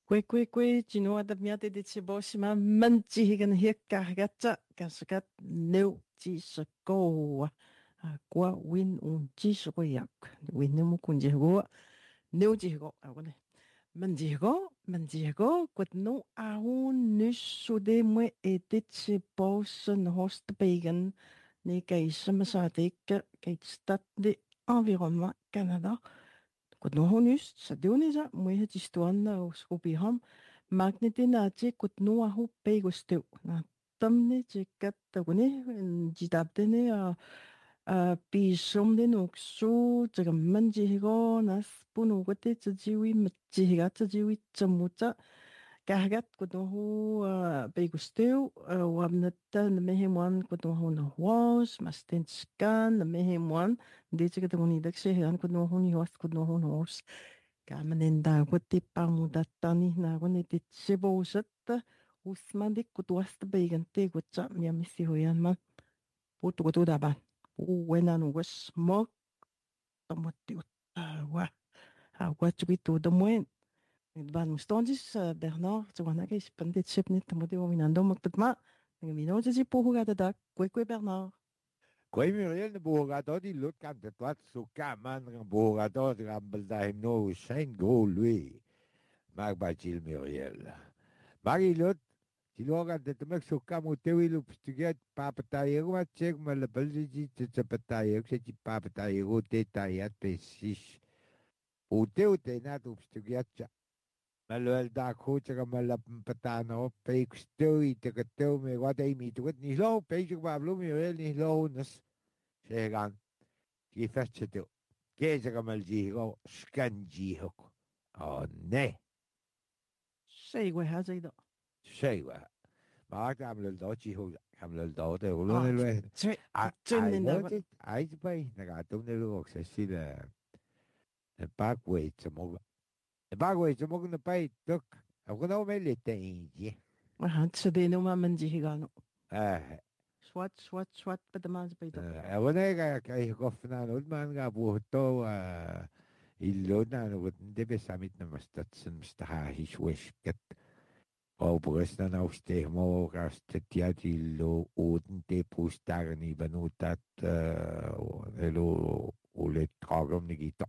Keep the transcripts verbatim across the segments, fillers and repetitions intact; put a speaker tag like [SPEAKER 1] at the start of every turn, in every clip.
[SPEAKER 1] Kwe kwe kwe, chino ada miate de chibo shima manchi higan hiekkargatsa kaskat neu chisakoa. Kwa win un chisakoyak. Win nemu kunjigo neu chigo. Agone. Manjigo, manjigo, kwat no aun nus sude mwe edit chibo sen host pagan. Ne kay samasadik kay stad de environnement Canada. Kut no honus sa diunisa mwe het istuan na skupi ham magnetin na che kut no ahu pe gustu na tamne che kat tagune jidabdene a a pi somden uksu jaga manji higo nas punu gote tjiwi mtji higa tjiwi tsamuta Carregat quando uh, beigusteu o amnata na mehemuan quando ho na was mas ten scan na mehemuan de che que ngoni dak se han quando ho ni was quando ho no was ka manenda gote pamudatani na gone te sebo sat usman de kutu wast beigante gutsa mi amisi hoyan man putu kutu daban u wena no was mo tamotti wa wa chuitu da Van Mustondis, Bernard, Tsuwanaka, Spandit Shipnit, Tamodi, Minando, Moktatma, Mino, Zizi, Puhugada, Kwekwe Bernard.
[SPEAKER 2] Kwai Muriel na buhugado di lut kan tetwat suka man ng buhugado di kambal dahim no Saint Go lui magbachil Muriel. Magi lut silogan tetmek suka mo tewi lu pstuget papatayo ma check malabal di tsapatayo sa ci papatayo te tayat pesis. Ute ute na tu pstuget Maluel da coach malampatano, peaks tui, te kato me wat emi to it, ni lo, page ba blumi, ni lo, nas, segan, ki fetcheto, keza malji go, skanji hook. Oh, ne,
[SPEAKER 1] Say, where has it?
[SPEAKER 2] say what. Maar I'm little dodgy hook, I'm little dodgy,
[SPEAKER 1] Ah,
[SPEAKER 2] ulon,
[SPEAKER 1] three,
[SPEAKER 2] I,
[SPEAKER 1] turn
[SPEAKER 2] I
[SPEAKER 1] in
[SPEAKER 2] heard
[SPEAKER 1] the
[SPEAKER 2] it, I by, nagatum ne look, I see the, the back way to move. The back way to move the pay, look, I'm gonna make it easy.
[SPEAKER 1] Ah, so they know my manjihigano.
[SPEAKER 2] Ah,
[SPEAKER 1] Swat, swat, swat, but the man's paid up.
[SPEAKER 2] Awanega kay gofna nod man nga buhto ilod na no debe samit na mastatsen staha hishwesket o bures na na uste mo gastet ya illo uden de pustagen i banutat elo ulet tragom ni gito.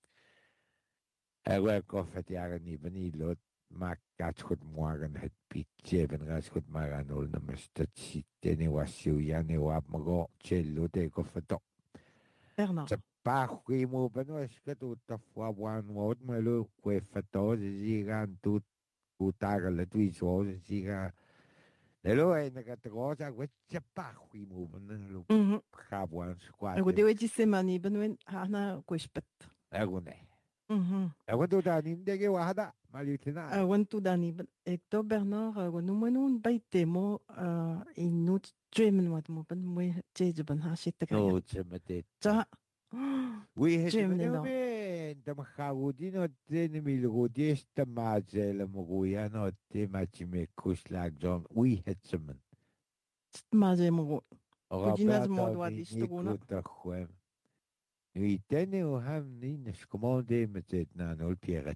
[SPEAKER 2] Ewa gofet jagen i banilot mak gat goed morgen het pitje ben gas goed maar aan ol na mastat sitte ne wasiu ya ne wap mago cello de gofeto.
[SPEAKER 1] Bernard.
[SPEAKER 2] Parque mo banos ka tu ta fwa wan mod ma lo kwe fato zigan tu tu taga la tu iso ziga le lo e na ka tro sa kwe cha parque mo ban lo
[SPEAKER 1] Mhm.
[SPEAKER 2] khabwan
[SPEAKER 1] I would
[SPEAKER 2] squat
[SPEAKER 1] do it just money, but when Hana quishpet.
[SPEAKER 2] agune
[SPEAKER 1] Mhm.
[SPEAKER 2] agun tu ta nim de ke wahada malitina
[SPEAKER 1] I want to Danny, but Hector Bernard, I want no one on by demo, uh, in not dreaming what movement we change ban hashit the guy.
[SPEAKER 2] no chemate
[SPEAKER 1] Ta.
[SPEAKER 2] we het
[SPEAKER 1] Dreaming
[SPEAKER 2] me
[SPEAKER 1] no.
[SPEAKER 2] be tam khawudino ten mil godis tamazel mo ya no te machime kuslag jom we het semen
[SPEAKER 1] Maze mo. Kujina's
[SPEAKER 2] Roberto
[SPEAKER 1] mod what is to go na.
[SPEAKER 2] Nicotachuem. Lui tenne o ham nin scommande metet na nol pieret.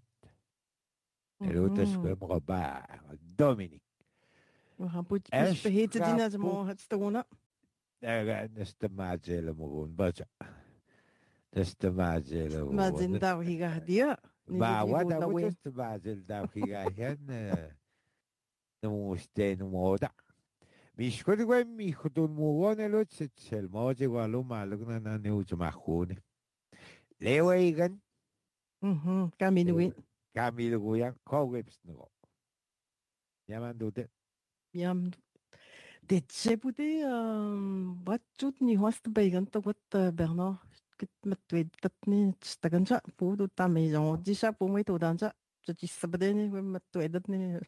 [SPEAKER 2] E lo tasquem Robert, Dominic.
[SPEAKER 1] We gaan put push beheten die naar
[SPEAKER 2] Escapo.
[SPEAKER 1] mo het to go na.
[SPEAKER 2] Era nesta magela mogun, bacha. Nesta magela
[SPEAKER 1] Maze
[SPEAKER 2] mogun.
[SPEAKER 1] daw higa dia.
[SPEAKER 2] Ba, wada, what is the magel da higa hen? No sten moda. Mishkot gwe mi khutun mugon lo tsel moje walo malug na na ne ujmahune. Lewegan
[SPEAKER 1] Mhm. Kaminuit.
[SPEAKER 2] Camilo Guyan Kowebs no. Yamandute.
[SPEAKER 1] Yam. Dit se bude wat tut ni host beigan to wat Bernard. Kit met tweet dat ni stagan sa pu do ta me jo di sa pu me to dan sa. So di sabade ni we met tweet dat ni.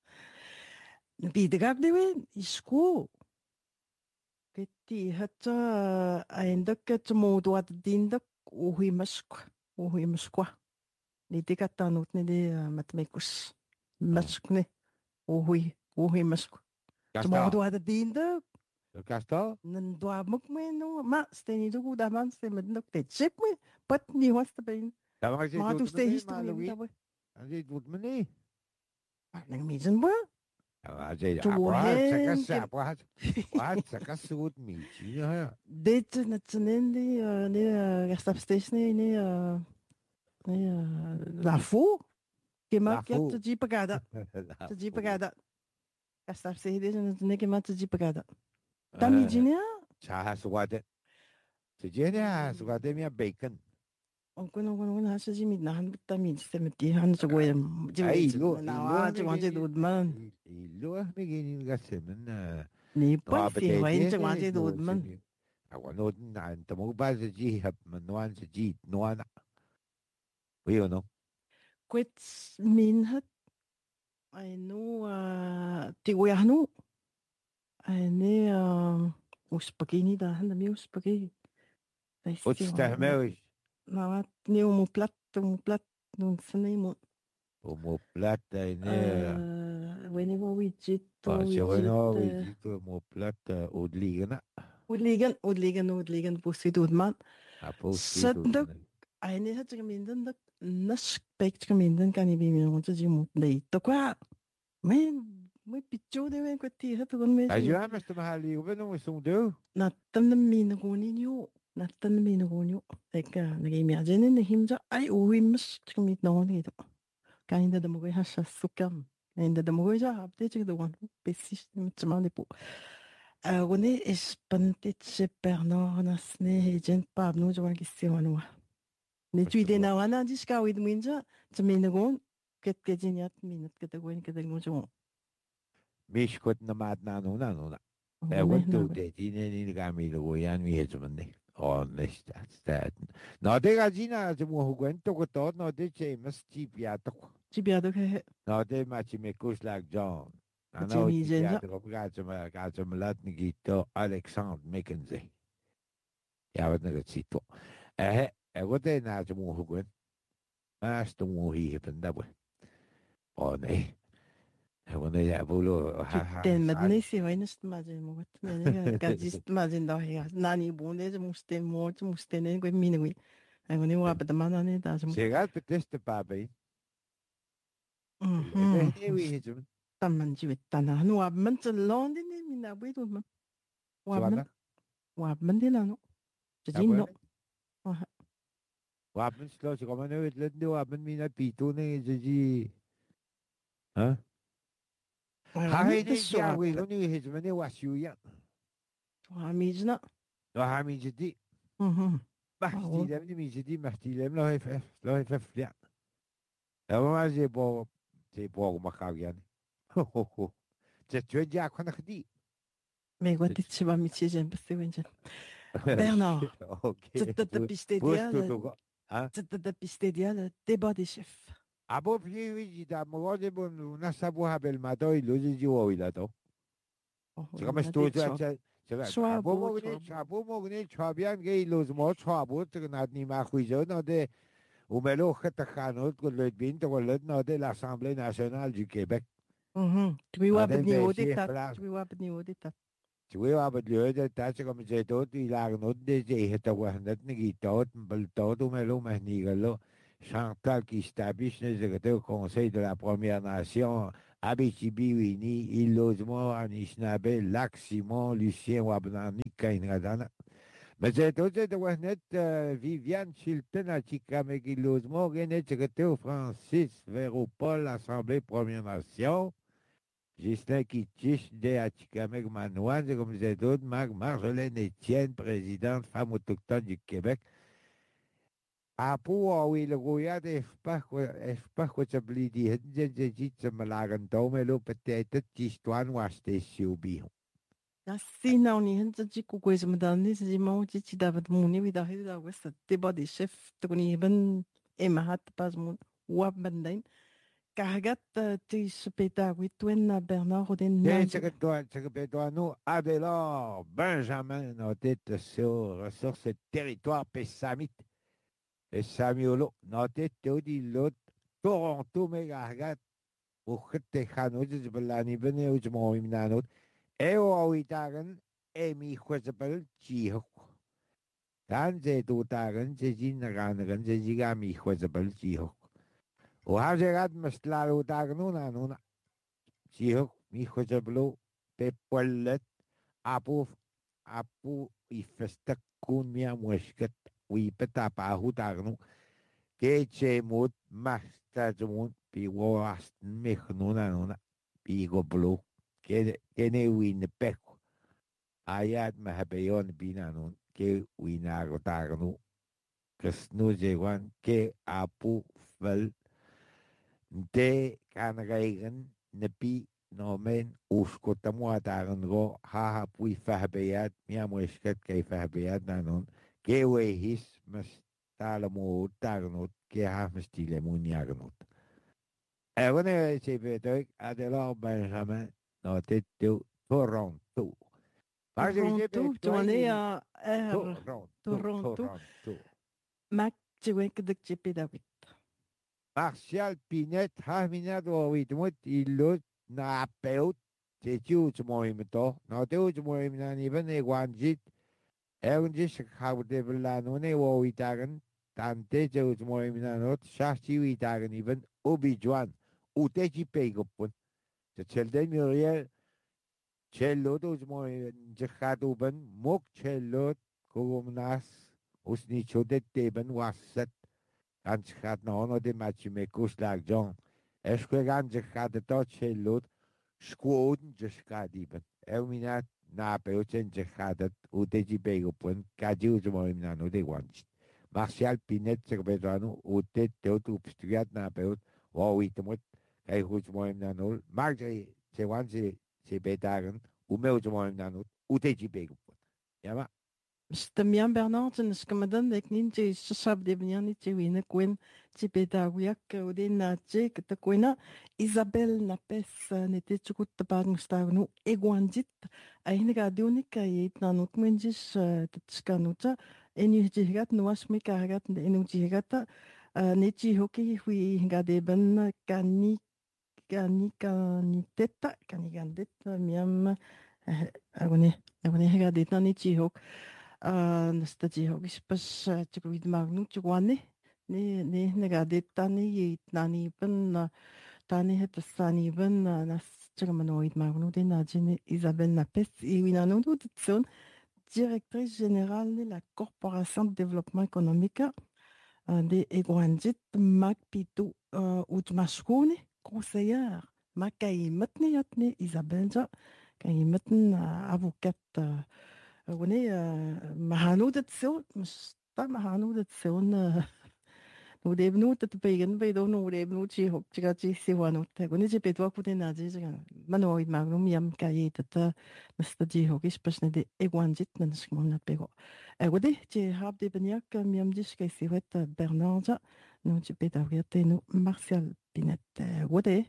[SPEAKER 1] Bi de gab de we isko. Kiti hat ainda ket mo do at dinda uhi mask. Uhi maskwa. Ni de katanut ni de matmekus. Mask ni. Uhi uhi mask. Mo do at dinda
[SPEAKER 2] Castor?
[SPEAKER 1] nan doa muk me no ma steni do da man se med nok te chip me pat ni wasta ben
[SPEAKER 2] Tamag si
[SPEAKER 1] ma tu
[SPEAKER 2] Dut
[SPEAKER 1] ste
[SPEAKER 2] Mani,
[SPEAKER 1] history mi
[SPEAKER 2] Malugi.
[SPEAKER 1] da we
[SPEAKER 2] Ang si Dut Mani.
[SPEAKER 1] Nang mizan ba?
[SPEAKER 2] Aje apa
[SPEAKER 1] Tuhen
[SPEAKER 2] sakas
[SPEAKER 1] kem.
[SPEAKER 2] apa what sakas sud michi ha.
[SPEAKER 1] Dit na tsanen ni ni gastap station ni ni la fou. Kema
[SPEAKER 2] La
[SPEAKER 1] kya
[SPEAKER 2] fou.
[SPEAKER 1] tji pagada.
[SPEAKER 2] La
[SPEAKER 1] Tji
[SPEAKER 2] fou.
[SPEAKER 1] pagada. Gastap station ni kema tji pagada. Tami
[SPEAKER 2] Uh,
[SPEAKER 1] jinia.
[SPEAKER 2] cha suade. Sejene suade mia bacon.
[SPEAKER 1] Ông quên ông quên ông hả sao mi nahan ta mi xem ti han cho quên chỉ
[SPEAKER 2] Ai
[SPEAKER 1] vậy chứ
[SPEAKER 2] lo
[SPEAKER 1] nào
[SPEAKER 2] lo
[SPEAKER 1] à
[SPEAKER 2] me
[SPEAKER 1] chứ quan chỉ
[SPEAKER 2] gini.
[SPEAKER 1] đùn mà
[SPEAKER 2] Lo me gini gasemen.
[SPEAKER 1] ni
[SPEAKER 2] No
[SPEAKER 1] bơi xì hoài chứ quan
[SPEAKER 2] abadete
[SPEAKER 1] chỉ
[SPEAKER 2] no
[SPEAKER 1] đùn mà
[SPEAKER 2] simi. Awano na tamo ba sa ji hap manuan sa ji noana. Uyo no.
[SPEAKER 1] quên min hết ai nu à ti quên hắn nu ai nè uspagini da han da mi uspagini dai xì hoài
[SPEAKER 2] Utstahmerish.
[SPEAKER 1] nào à ni un plat un plat nun sanai mo
[SPEAKER 2] Como plata ine.
[SPEAKER 1] ờ when you we jit to
[SPEAKER 2] Pa
[SPEAKER 1] we jit
[SPEAKER 2] sereno vizito mo plata odligana.
[SPEAKER 1] udligan udligan udligan pusi đùn mà
[SPEAKER 2] Apo
[SPEAKER 1] sad
[SPEAKER 2] stido.
[SPEAKER 1] eine hat sich minden da naspekt minden kan i bimi mo tsi mo dei to qua men mo piccio de ven quati hat gon me
[SPEAKER 2] Ajo amas te mahali ubeno mo sundo.
[SPEAKER 1] na tan na mi na goni nyu na tan na mi na goni eka na ge mi ajene na himja ai o hims tsi mi no ni to kan inda da mo ge hasha sukam inda da mo ge ja update tsi do gon pesis mi tsama de po goni espante tse perno na sne gen pa no jo wan ki se wanwa ne tu ide na wana diska wid minja tminagon ket kejiniat minut ketagoin ketagmo jo
[SPEAKER 2] Mish kot na mat na no na no na. E
[SPEAKER 1] ne
[SPEAKER 2] wat
[SPEAKER 1] na
[SPEAKER 2] tu te tine ni gami lo yan mi hezmane. Honest that's that. No de gazina je mo huguen to ko to no de che mas ti pia to.
[SPEAKER 1] ci biado che
[SPEAKER 2] No de ma ci me kus lag John.
[SPEAKER 1] ci
[SPEAKER 2] Ano
[SPEAKER 1] mi
[SPEAKER 2] ti pia
[SPEAKER 1] genja
[SPEAKER 2] to ko ga je ma ga je ma lat ni gito Alexandre Mackenzie. Ja wat na gito. Eh e wat de na je mo huguen. Mas to mo hi hepen da bo. Oh nee. Bueno, ya, boludo.
[SPEAKER 1] kitten madne si hoinest majen mo gat ne gazist majen da ya nani bone je muste mo je muste ne go minui ai goni wa pa mana ne da je
[SPEAKER 2] Chegar pe teste papi.
[SPEAKER 1] mhm
[SPEAKER 2] Ne wi hejum.
[SPEAKER 1] tamman ji wetana no wa man tse londe ne mina bwe do ma wa man
[SPEAKER 2] Suana.
[SPEAKER 1] wa man de la no je
[SPEAKER 2] Ya
[SPEAKER 1] dis non
[SPEAKER 2] bueno. Wapen slo si como no vet lende wapen mina pito ne jeji. Ha? Ha he ne ya wi go ni hejum ne wasiu ya.
[SPEAKER 1] wa mi jna
[SPEAKER 2] No ha mi jedi.
[SPEAKER 1] mhm
[SPEAKER 2] Mahti lem ni mi jedi mahti lem lo he fe. Lo he fe flia. Ya ma je bo je bo ma ka yan. Ho ho ho. Je tu ja kwana khdi.
[SPEAKER 1] mais quoi tu sais pas mi ci j'aime pas c'est wenjen Bernard
[SPEAKER 2] Ok.
[SPEAKER 1] c'était piste
[SPEAKER 2] Posto
[SPEAKER 1] dia
[SPEAKER 2] to go. Ha?
[SPEAKER 1] c'était piste dia le débat des chefs
[SPEAKER 2] Abo pli wi da mo de bon una sabu habel mato i lo ji wo ila to. Chika mas to ja cha chika
[SPEAKER 1] soit
[SPEAKER 2] abo
[SPEAKER 1] beau
[SPEAKER 2] mo
[SPEAKER 1] soit
[SPEAKER 2] ni
[SPEAKER 1] beau
[SPEAKER 2] abo mo ni chabian ge lo mo chabo te na ni ma khu jo no de u me lo khata khano ko le bin to le no de l'Assemblée nationale du Québec.
[SPEAKER 1] mhm tu veux
[SPEAKER 2] No
[SPEAKER 1] voir
[SPEAKER 2] de
[SPEAKER 1] petit au
[SPEAKER 2] be
[SPEAKER 1] d'état
[SPEAKER 2] place.
[SPEAKER 1] tu veux voir petit au d'état
[SPEAKER 2] Tu veux abo le de ta chika me je to ti la no de je heta wa net ni gi to bel to tu me lo ma ni ga lo. Chantal qui s'établit le secrétaire au Conseil de la Première Nation, Abitibi-Wini, Île-Lozemo, Anishinaabe, Lac-Simon, Lucien, Wabnani, Kainradana. Mais c'est aussi de Wahnet, Viviane Chilton, à Chikameg, Île-Lozemo, René secrétaire Francis Véropol, Assemblée Première Nation, Gislain Kitich, de Atikamek Manouane, comme c'est d'autres, Marjolaine Etienne, présidente femme autochtone du Québec. Apo awi le goya de espako espako sa blidi hedje je jit sa malagan to me lo petete chistuan waste siubi.
[SPEAKER 1] la sina on y hent ji ku ko je me donne je mo ji ci david mon ni da he da west débat des chefs to ni ben e ma hat pas mon wa ben carregat ti speta wi twen na Bernard o den
[SPEAKER 2] Tiens,
[SPEAKER 1] nage
[SPEAKER 2] ce que toi, ce que toi, nous, Adélard Benjamin, nos têtes sur, sur ce territoire pessamite, et Samiolo, nos têtes au dit l'autre, Toronto, Megagat, au Khetechano, je belani bene, ou je m'en imnanot, et au Awitagan, et mi Quazabel, Chihok. Dan ze Tutagan, ze Jinaganagan, ze Jigami Quazabel, Chihok. O Hajagat, Mastlar, Utaganuna, Nuna. Sihok Mihosablo Pepolet Apu Apu Ifestak Kun Mia Mueskat Wipeta Pahutarno Keche Mut Mastajumut Piwast Michnuna Pigo Blue Kene Win Peco Ayat Mahabayon Binanun Ke Winago Tarno Kasnujewan Ke Apu Fel De Kanregen Nepi Nomen Uskotamuataran Go Haha Pui Fahabayat Miamueskat Ke Fahabayat Nanon Kewe His Mas Talamo Tarnot Ke Hafmestile Muniagnot. Ewane Sebedoik Adelor Benjamin Notet Toronto.
[SPEAKER 1] Toronto, tourné à R.
[SPEAKER 2] Toronto.
[SPEAKER 1] Toronto.
[SPEAKER 2] Toronto.
[SPEAKER 1] Mac Chewek de Chipidavit.
[SPEAKER 2] Martial Pinet Haminado Witmut Illut Na Peut Tetu Moimto, no Teut Moimnan even a one jit, Evangish how de Villanone wo Itagan, Tante Teut Moimnanot, Shashi Itagan even, Ubi Juan, Utechi Pegopun, the Chelden Muriel, Cello dos Moim Jahaduban, Mok Cello, Kogumnas, Usnicho de Teben was set. Ganz gaat na ono de match me kuslag John. Eske ganze gaat de Dutch lot squoden just gaat even. Elmina na peochen je gaat het u de ji bego pun kaju zo mo na no de wants. Martial Pinet se bedano u de de tu pstriat na peot wo we te mot kai goed mo na no. Maar je se wants se bedagen u me zo mo na no u de ji bego pun. Ja ma
[SPEAKER 1] Stamian Bernard, en skamadan dek nin je sab de bnian ni je wina kwen je bedawiak o de na je kta kwena Isabel Napes nete chukut tapang stagnu egwanjit ahin ga diuni ka yit na nuk menjis tskanuta enu jigat nuas me kagat enu jigata ne ji hoki hui ga de ben kani kani kani teta kani gandet miam agone agone ga de tani ji hok Nastati hogis pas chikuid magnu chukwane ni ni negade tani yi tani ben tani het tani ben nas chkamanoid magnu de najine Isabelle Napes et winanu de directrice générale de la Corporation de développement économique de Egwanjit Macpitu Utmashkuni conseillère Makaimatni yatni Isabelle Kaimatn avocate وني مهانودة تسون مش طبعا مهانودة تسون وديبنو تتبين بيدون وديبنو تشي هوك تشيكا تشي سيوانو تاكوني جي بيدوا كودي ناجي جيكا منويد ماغنوم يام كاي تتا نستجي هوكيش باش ندي ايوان جيت ننشكمون نتبيغو ودي جي هاب دي بنياك ميام ديش كاي سيوات برنارجا نو جي بيداويا تينو مارسيال بينت ودي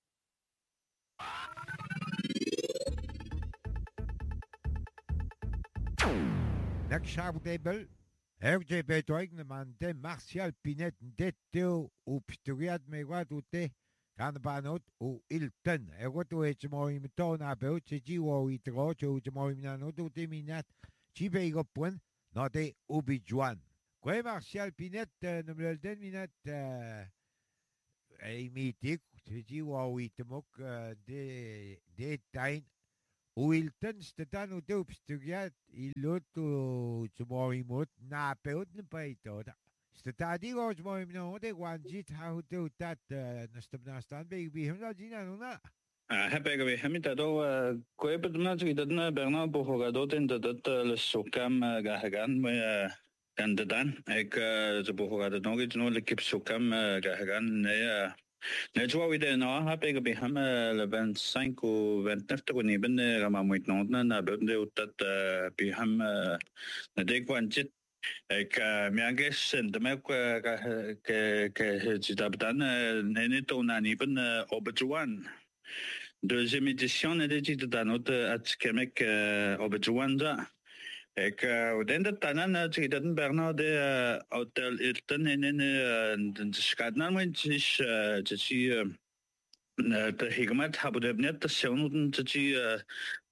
[SPEAKER 2] Next sharp table. F J Betoig demande Martial Pinet Detto ou Pisturiat Megua Tute Canbanot ou Hilton. Egoto et Moimton Abel, Chichi ou Itro, Moimnano, Minat, Chibego Point, Note Ubijuan. Quoi Martial Pinet, Numel Minat, Emitic, Chichi ou Itmok, de Tain. Wilton statan u teu pstugiat ilot u tmoimot na peut ne paitota. Statadi go tmoim no de wanjit ha u teu tat nastabnastan be bi hemna jina no na.
[SPEAKER 3] Ah, heb ik weer hem dat al koop het natuurlijk dat na Bernard Bohogadot in dat dat le sokam gahagan maar kan dat dan ik ze Bohogadot nog iets no le kip sokam gahagan nee nee zo wie de nou heb ik bij hem le vingt-cinq ou vingt-neuf toch niet ben rama moet nog na na ben dat bij hem na de kwantje ik miages en de mek ke ke ke zit dan nee niet toen na niet ben op het juan deuxième édition de dit dans notre atkemek objuanda ek den dat tanan ci dat Bernard de hotel Hilton en en de skadnan met is ci de hikmat hebben de net de zonen ci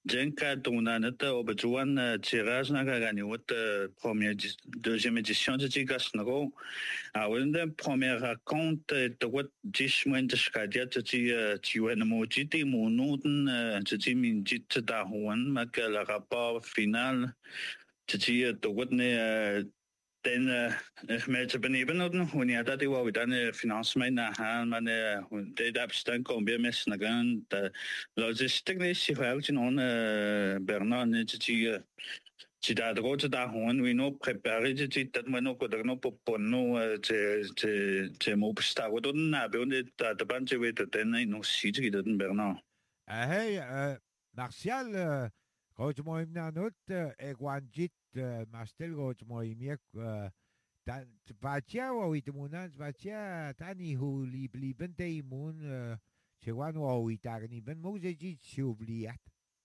[SPEAKER 3] Jenka Tunanata Obajuan Tirage Nagaganiwat première deuxième édition de Tigasnago. A wenda première raconte de what Dishman de Skadia to Tiwanamojiti Munuten to Minjit Dahuan Makala rapport final to the Watne. Den met de beneden hoe niet dat die wou dan financiën naar gaan maar de dat bestaan komen bij mensen naar gaan de logistiek is je wel in on Bernard net die die daar grote daar gewoon we no preparer die dat maar nog dat nog op no te te te moet bestaan wat dan na bij ons dat de band je weet dat en nog ziet je dat Bernard
[SPEAKER 2] hey Martial grote mooi naar noot ik want maar stel goed mooi meer dan bacia wou itu munan bacia tani hu li bli bente mun sewan wou itu ni ben mo je ji subliat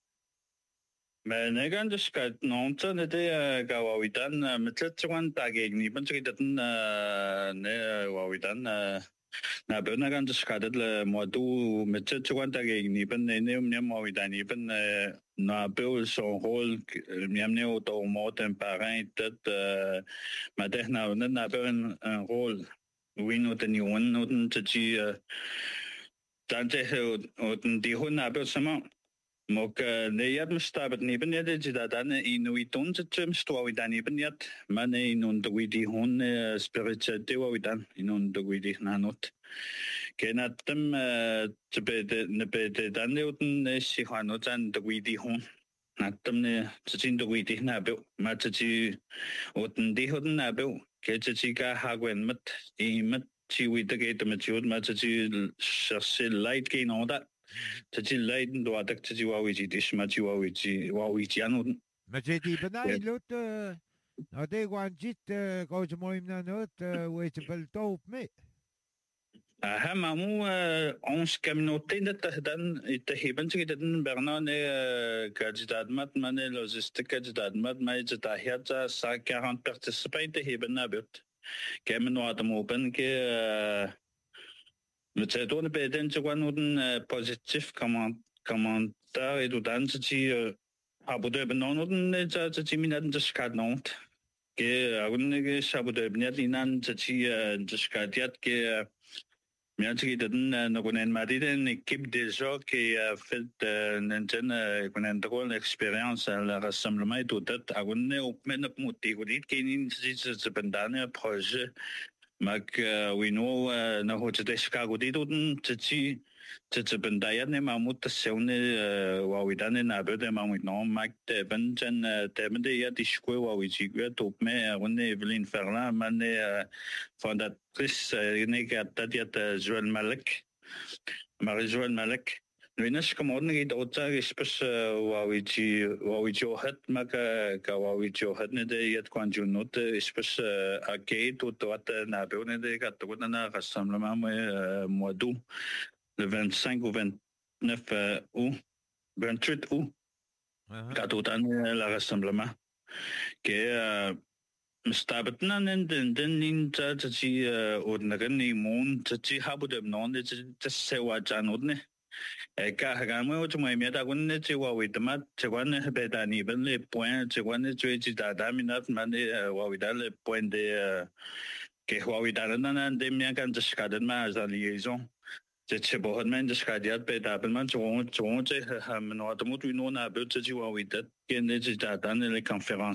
[SPEAKER 3] maar nee gaan dus kat nonte ne de ga wou dan met het sewan tageg ni ben je dat ne wou dan na ben gaan dus kat het modu met het sewan tageg ni ben ne ne wou dan ni ben na bel son rôle miamne auto moten parent dat maar dat nou net na bel een rôle we no de nieuwe no de die dan te die hun na bel sama mok ne yat mstabet ni ben net die dat dan in we doen het tem story dan ni ben net maar ne in de we die hun spiritual de we dan in de we die na not Kenat dem te bede ne bede dan neuten si hanu dan de we die hon. Natem ne te zien de we die na bel, maar te zie oten die hoden na bel. Ke te zie ka hagwen met i met zie we de gate met jod, maar te zie chercher light geen on dat. Te zie light do dat te zie wa we zie dis maar zie wa we zie wa we zie anu.
[SPEAKER 2] Maar je die benai lot nou de wan jit grote mooi na not we te bel top mee.
[SPEAKER 3] Ah, maar hoe ons communauté dat dan te hebben ze dat Bernard ne kandidaat met mane logistiek kandidaat met mij ze daar het za quarante participanten hebben nabut. Kemen nou dat open ke met het doen bij den ze gewoon een positief commentaar en dan ze die Abu Dhabi non ne ze ze minat de skat not. Ke agun ke Abu Dhabi net inan ze die de skat het ke Mensen die dat nog een madiden équipe déjà qui a fait une une drôle expérience à le rassemblement tout dat a une op men op motief dit geen iets te bandane projet maar we know nog hoe te Chicago dit doen te zie te te bandaya ne maar moet se une wat we dan in hebben maar moet nou maak de banden de banden ja die school wat we zie weet op me one Evelyn Ferland maar ne van dat is ne dat dat Joel Malek maar Joel Malek nu is kom ook niet dat is pas wat we zie wat we zie het maar ka wat we zie het ne de het kan je not is pas oké tot wat na binnen de gaat tot na rassemblement mois d'août le vingt-cinq au vingt-neuf août, vingt-huit août, quand on a le rassemblement. Que stabat nan en den den in ta ta ti ordnaren ni mon ta ti habu dem non de ta se wa jan odne. E ka ga mo to mai me ta gun ne ti wa wi ta ma ti wan ne be ta ni ben le point ti wan ne ti ti ta da mi na man wa wi da le point de que wa wi da nan de mi kan ta ska den ma za liaison. Det er både men det skal jeg bede der men så så så har man noget mod vi nogen har bødt til at vi det gennem det der den konference